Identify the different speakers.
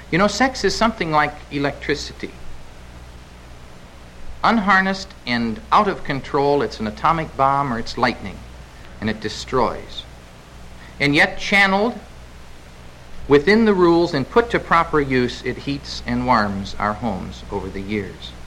Speaker 1: You know, sex is something like electricity. Unharnessed and out of control, it's an atomic bomb or it's lightning, and it destroys. And yet channeled within the rules and put to proper use, it heats and warms our homes over the years.